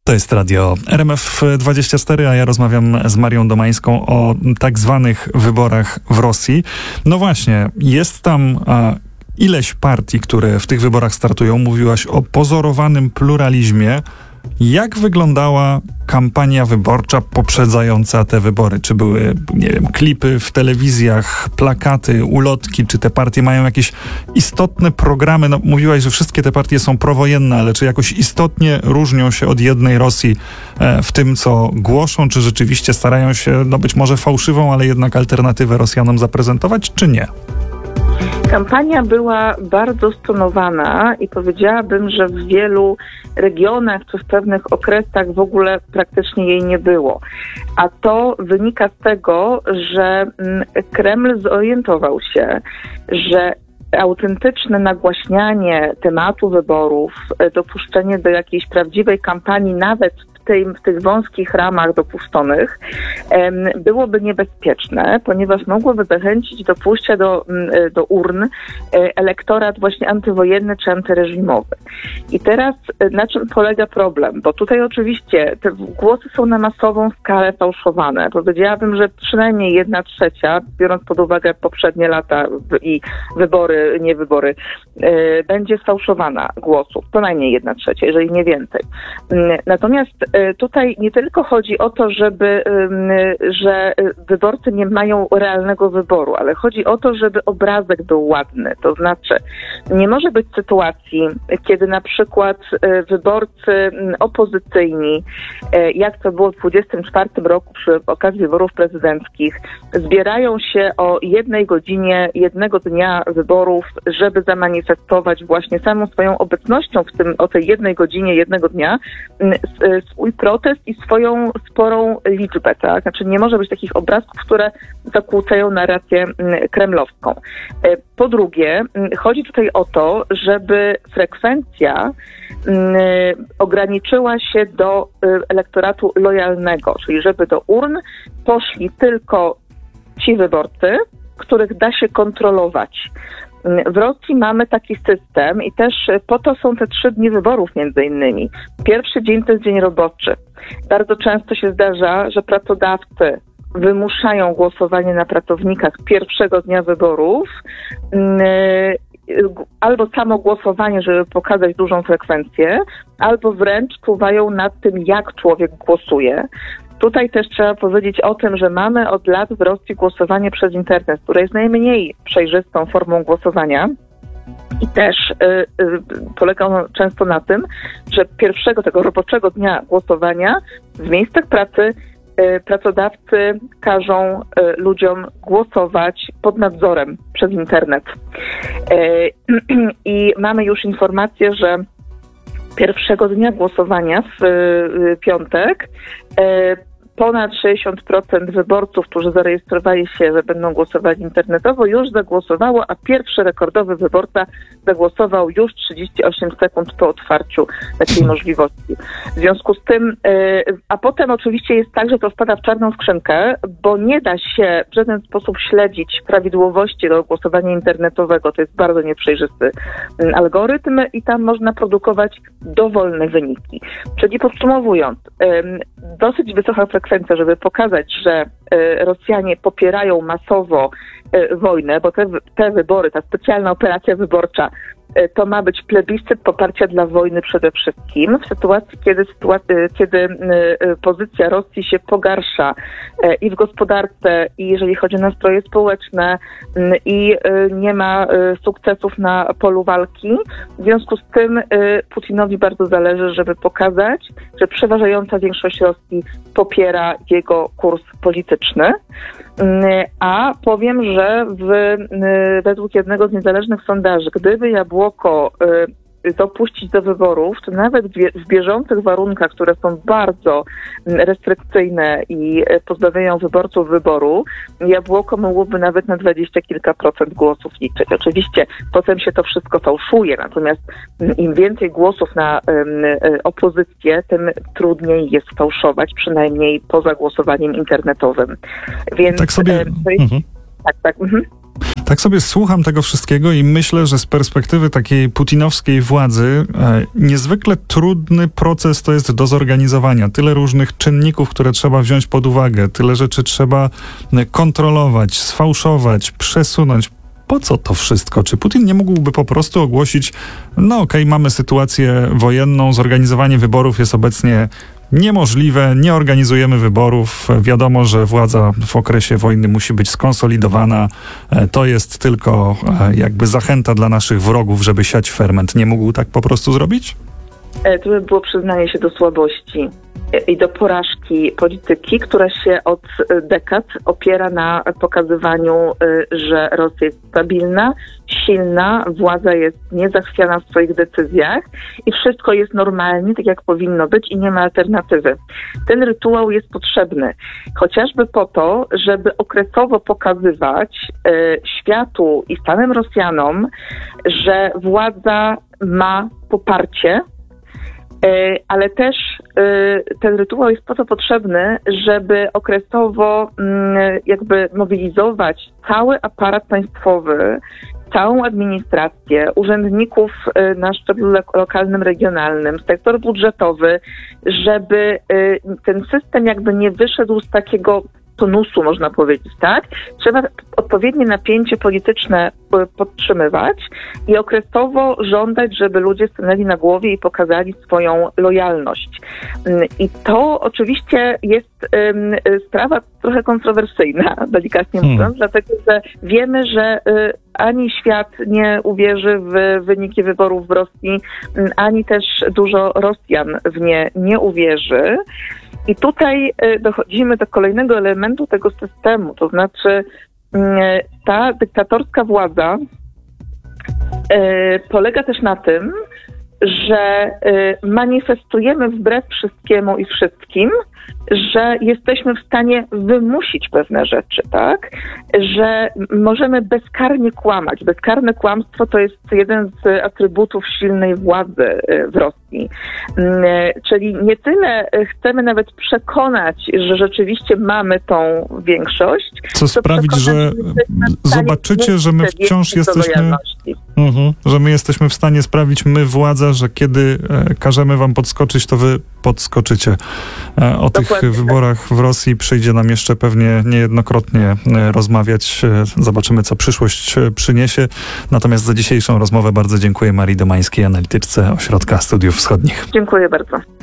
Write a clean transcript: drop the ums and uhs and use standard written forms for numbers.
To jest radio RMF24, a ja rozmawiam z Marią Domańską o tak zwanych wyborach w Rosji. No właśnie, jest tam ileś partii, które w tych wyborach startują. Mówiłaś o pozorowanym pluralizmie. Jak wyglądała kampania wyborcza poprzedzająca te wybory? Czy były, nie wiem, klipy w telewizjach, plakaty, ulotki? Czy te partie mają jakieś istotne programy? No, mówiłaś, że wszystkie te partie są prowojenne, ale czy jakoś istotnie różnią się od jednej Rosji w tym, co głoszą? Czy rzeczywiście starają się, no być może fałszywą, ale jednak alternatywę Rosjanom zaprezentować, czy nie? Kampania była bardzo stonowana i powiedziałabym, że w wielu regionach czy w pewnych okresach w ogóle praktycznie jej nie było. A to wynika z tego, że Kreml zorientował się, że autentyczne nagłaśnianie tematu wyborów, dopuszczenie do jakiejś prawdziwej kampanii, nawet w tych wąskich ramach dopuszczonych, byłoby niebezpieczne, ponieważ mogłoby zachęcić do pójścia do urn elektorat właśnie antywojenny czy antyreżimowy. I teraz na czym polega problem? Bo tutaj oczywiście te głosy są na masową skalę fałszowane. Powiedziałabym, że przynajmniej 1/3, biorąc pod uwagę poprzednie lata i nie wybory, będzie sfałszowana głosów. Co najmniej 1/3, jeżeli nie więcej. Natomiast tutaj nie tylko chodzi o to, że wyborcy nie mają realnego wyboru, ale chodzi o to, żeby obrazek był ładny. To znaczy, nie może być sytuacji, kiedy na przykład wyborcy opozycyjni, jak to było w 24 roku przy okazji wyborów prezydenckich, zbierają się o 1 godzinie, 1 dnia wyborów, żeby zamanifestować właśnie samą swoją obecnością o tej 1 godzinie, 1 dnia swój protest i swoją sporą liczbę, tak? Znaczy nie może być takich obrazków, które zakłócają narrację kremlowską. Po drugie, chodzi tutaj o to, żeby frekwencja ograniczyła się do elektoratu lojalnego, czyli żeby do urn poszli tylko ci wyborcy, których da się kontrolować. W Rosji mamy taki system i też po to są te 3 dni wyborów między innymi. Pierwszy dzień to jest dzień roboczy. Bardzo często się zdarza, że pracodawcy wymuszają głosowanie na pracownikach pierwszego dnia wyborów, albo samo głosowanie, żeby pokazać dużą frekwencję, albo wręcz czuwają nad tym, jak człowiek głosuje. Tutaj też trzeba powiedzieć o tym, że mamy od lat w Rosji głosowanie przez internet, które jest najmniej przejrzystą formą głosowania. I też polega ono często na tym, że pierwszego tego roboczego dnia głosowania w miejscach pracy pracodawcy każą ludziom głosować pod nadzorem przez internet. I mamy już informację, że pierwszego dnia głosowania w piątek ponad 60% wyborców, którzy zarejestrowali się, że będą głosowali internetowo, już zagłosowało, a pierwszy rekordowy wyborca zagłosował już 38 sekund po otwarciu takiej możliwości. W związku z tym, a potem oczywiście jest tak, że to wpada w czarną skrzynkę, bo nie da się w żaden sposób śledzić prawidłowości do głosowania internetowego. To jest bardzo nieprzejrzysty algorytm i tam można produkować dowolne wyniki. Czyli podsumowując, dosyć wysoka frekwencja, żeby pokazać, że Rosjanie popierają masowo wojnę, bo te wybory, ta specjalna operacja wyborcza, to ma być plebiscyt poparcia dla wojny przede wszystkim. W sytuacji, kiedy pozycja Rosji się pogarsza i w gospodarce, i jeżeli chodzi o nastroje społeczne, i nie ma sukcesów na polu walki. W związku z tym Putinowi bardzo zależy, żeby pokazać, że przeważająca większość Rosji popiera jego kurs polityczny. A powiem, że według jednego z niezależnych sondaży, gdyby Jabłoko dopuścić do wyborów, to nawet w bieżących warunkach, które są bardzo restrykcyjne i pozbawiają wyborców wyboru, Jabłoko mogłoby nawet na 20 kilka procent głosów liczyć. Oczywiście potem się to wszystko fałszuje, natomiast im więcej głosów na opozycję, tym trudniej jest fałszować, przynajmniej poza głosowaniem internetowym. Więc tak sobie... Tak. Tak sobie słucham tego wszystkiego i myślę, że z perspektywy takiej putinowskiej władzy niezwykle trudny proces to jest do zorganizowania. Tyle różnych czynników, które trzeba wziąć pod uwagę, tyle rzeczy trzeba kontrolować, sfałszować, przesunąć. Po co to wszystko? Czy Putin nie mógłby po prostu ogłosić, no okej, mamy sytuację wojenną, zorganizowanie wyborów jest obecnie niemożliwe, nie organizujemy wyborów. Wiadomo, że władza w okresie wojny musi być skonsolidowana. To jest tylko jakby zachęta dla naszych wrogów, żeby siać ferment. Nie mógł tak po prostu zrobić? To by było przyznanie się do słabości i do porażki polityki, która się od dekad opiera na pokazywaniu, że Rosja jest stabilna, silna, władza jest niezachwiana w swoich decyzjach i wszystko jest normalnie, tak jak powinno być i nie ma alternatywy. Ten rytuał jest potrzebny, chociażby po to, żeby okresowo pokazywać światu i samym Rosjanom, że władza ma poparcie, ale też ten rytuał jest po to potrzebny, żeby okresowo jakby mobilizować cały aparat państwowy, całą administrację, urzędników na szczeblu lokalnym, regionalnym, sektor budżetowy, żeby ten system jakby nie wyszedł z takiego tonusu, można powiedzieć, tak? Trzeba odpowiednie napięcie polityczne podtrzymywać i okresowo żądać, żeby ludzie stanęli na głowie i pokazali swoją lojalność. I to oczywiście jest sprawa trochę kontrowersyjna, delikatnie mówiąc, dlatego że wiemy, że ani świat nie uwierzy w wyniki wyborów w Rosji, ani też dużo Rosjan w nie nie uwierzy. I tutaj dochodzimy do kolejnego elementu tego systemu, to znaczy ta dyktatorska władza polega też na tym, że manifestujemy wbrew wszystkiemu i wszystkim, że jesteśmy w stanie wymusić pewne rzeczy, tak? Że możemy bezkarnie kłamać. Bezkarne kłamstwo to jest jeden z atrybutów silnej władzy w Rosji. Czyli nie tyle chcemy nawet przekonać, że rzeczywiście mamy tą większość, co sprawić, że zobaczycie, że my wciąż jesteśmy... że my jesteśmy w stanie sprawić, my władza, że kiedy każemy wam podskoczyć, to wy podskoczycie. O tych wyborach w Rosji przyjdzie nam jeszcze pewnie niejednokrotnie rozmawiać. Zobaczymy, co przyszłość przyniesie. Natomiast za dzisiejszą rozmowę bardzo dziękuję Marii Domańskiej, analityczce Ośrodka Studiów Wschodnich. Dziękuję bardzo.